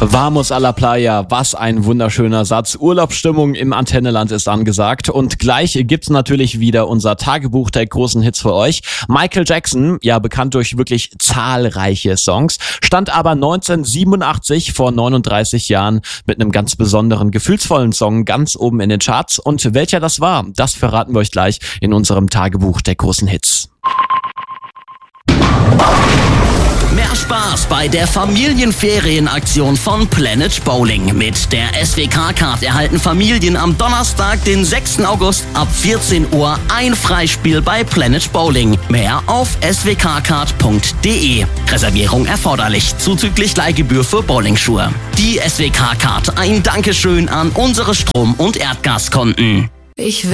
Vamos a la playa, was ein wunderschöner Satz. Urlaubsstimmung im Antenneland ist angesagt und gleich gibt's natürlich wieder unser Tagebuch der großen Hits für euch. Michael Jackson, ja bekannt durch wirklich zahlreiche Songs, stand aber 1987 vor 39 Jahren mit einem ganz besonderen, gefühlsvollen Song ganz oben in den Charts. Und welcher das war, das verraten wir euch gleich in unserem Tagebuch der großen Hits. Mehr Spaß bei der Familienferienaktion von Planet Bowling. Mit der SWK-Card erhalten Familien am Donnerstag, den 6. August ab 14 Uhr ein Freispiel bei Planet Bowling. Mehr auf swkcard.de. Reservierung erforderlich, zuzüglich Leihgebühr für Bowlingschuhe. Die SWK-Card, ein Dankeschön an unsere Strom- und Erdgaskonten.